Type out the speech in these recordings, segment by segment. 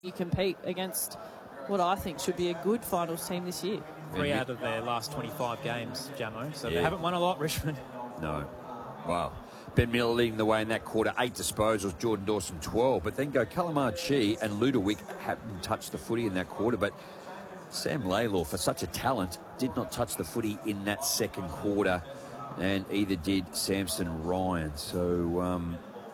You compete against what I think should be a good finals team this year. 3 out of their last 25 games, Jamo. So they haven't won a lot, Richmond. No. Wow. Ben Miller leading the way in that quarter, 8 disposals, Jordan Dawson 12. But then go Calamard Chi and Ludovic hadn't touched the footy in that quarter. But Sam Laylaw, for such a talent, did not touch the footy in that second quarter. And either did Samson Ryan. So,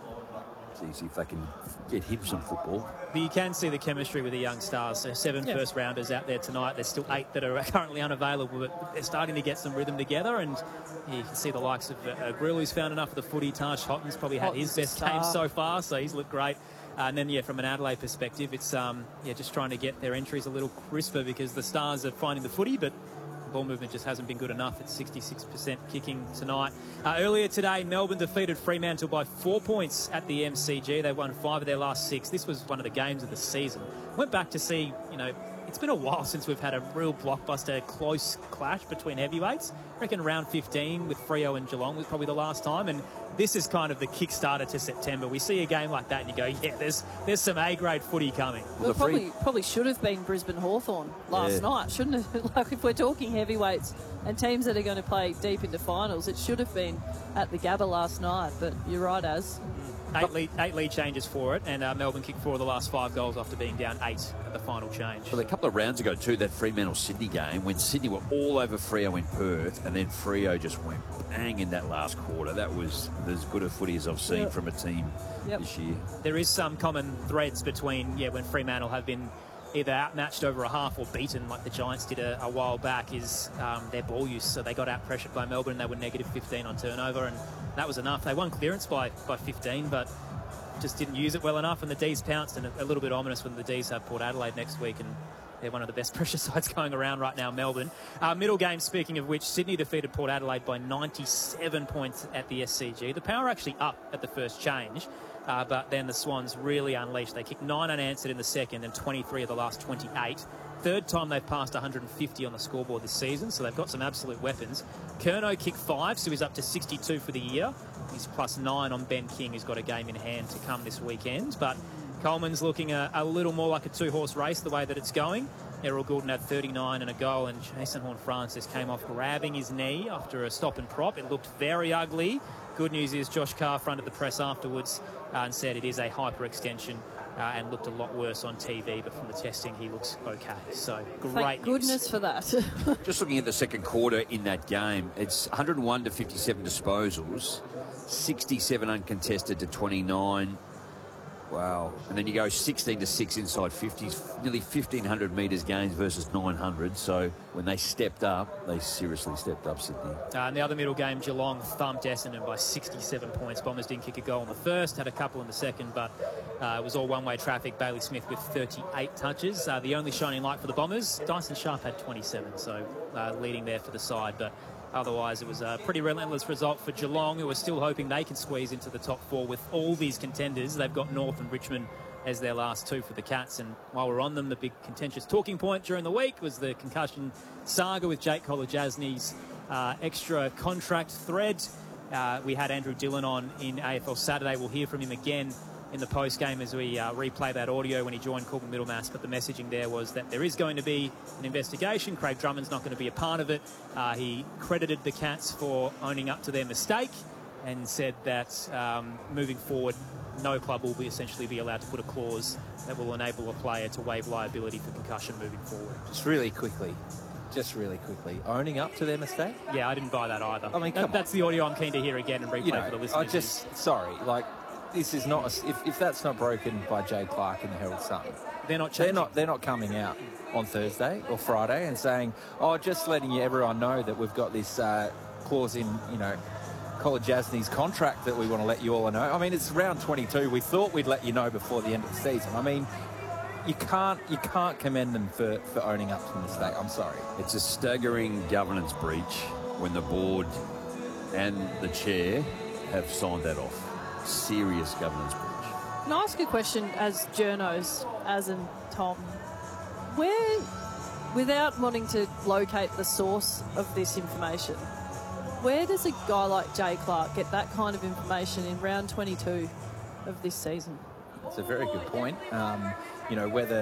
see if they can get him some football. But you can see the chemistry with the young stars. So 7 first-rounders out there tonight. There's still 8 that are currently unavailable, but they're starting to get some rhythm together. And you can see the likes of Grill, who's found enough of the footy. Taj Hotton's probably had his best game so far, so he's looked great. And then, from an Adelaide perspective, it's just trying to get their entries a little crisper because the stars are finding the footy, but the ball movement just hasn't been good enough. It's 66% kicking tonight. Earlier today, Melbourne defeated Fremantle by 4 points at the MCG. They won 5 of their last 6. This was one of the games of the season. Went back to see, it's been a while since we've had a real blockbuster close clash between heavyweights. I reckon round 15 with Freo and Geelong was probably the last time, and this is kind of the kickstarter to September. We see a game like that and you go, there's some A-grade footy coming. Well, probably should have been Brisbane Hawthorn last night, shouldn't it? Like, if we're talking heavyweights and teams that are going to play deep into finals, it should have been at the Gabba last night, but you're right, Az. 8 lead changes for it, and Melbourne kicked 4 of the last 5 goals after being down 8 at the final change. Well, a couple of rounds ago, too, that Fremantle-Sydney game, when Sydney were all over Freo in Perth, and then Freo just went bang in that last quarter. That was as good a footy as I've seen from a team this year. There is some common threads between, when Fremantle have been either outmatched over a half or beaten like the Giants did a while back, is their ball use. So they got out-pressured by Melbourne and they were negative 15 on turnover, and that was enough. They won clearance by 15, but just didn't use it well enough, and the D's pounced, and a little bit ominous when the D's have Port Adelaide next week, and they're one of the best pressure sides going around right now, Melbourne. Middle game, speaking of which, Sydney defeated Port Adelaide by 97 points at the SCG. The Power actually up at the first change, but then the Swans really unleashed. They kicked 9 unanswered in the second and 23 of the last 28. Third time they've passed 150 on the scoreboard this season, so they've got some absolute weapons. Curnow kicked 5, so he's up to 62 for the year. He's +9 on Ben King, who's got a game in hand to come this weekend. But Coleman's looking a little more like a 2-horse race the way that it's going. Errol Goulden had 39 and a goal, and Jason Horne-Francis came off grabbing his knee after a stop and prop. It looked very ugly. Good news is Josh Carr fronted the press afterwards and said it is a hyperextension and looked a lot worse on TV, but from the testing he looks okay. So great Thank goodness for that. Just looking at the second quarter in that game, it's 101 to 57 disposals, 67 uncontested to 29. Wow. And then you go 16 to 6 inside 50s, nearly 1,500 metres gains versus 900. So when they stepped up, they seriously stepped up, Sydney. In the other middle game, Geelong thumped Essendon by 67 points. Bombers didn't kick a goal in the first, had a couple in the second, but it was all one-way traffic. Bailey Smith with 38 touches. The only shining light for the Bombers, Dyson Sharp had 27, so leading there for the side. But otherwise, it was a pretty relentless result for Geelong, who are still hoping they can squeeze into the top 4 with all these contenders. They've got North and Richmond as their last 2 for the Cats. And while we're on them, the big contentious talking point during the week was the concussion saga with Jake Kolodjasny's extra contract thread. We had Andrew Dillon on in AFL Saturday. We'll hear from him again in the post-game as we replay that audio when he joined Coolman Middlemass. But the messaging there was that there is going to be an investigation. Craig Drummond's not going to be a part of it. He credited the Cats for owning up to their mistake and said that moving forward, no club will essentially be allowed to put a clause that will enable a player to waive liability for concussion moving forward. Just really quickly, owning up to their mistake? Yeah, I didn't buy that either. I mean, that's the audio I'm keen to hear again and replay for the listeners. This is not if that's not broken by Jay Clark in the Herald Sun, they're not coming out on Thursday or Friday and saying, just letting everyone know that we've got this clause in Kolodjasny's contract that we want to let you all know. I mean, it's round 22. We thought we'd let you know before the end of the season. I mean, you can't commend them for owning up to the mistake. I'm sorry. It's a staggering governance breach when the board and the chair have signed that off. Serious governance breach. Can I ask a question as journos, as in Tom? Where, without wanting to locate the source of this information, where does a guy like Jay Clark get that kind of information in round 22 of this season? That's a very good point. Whether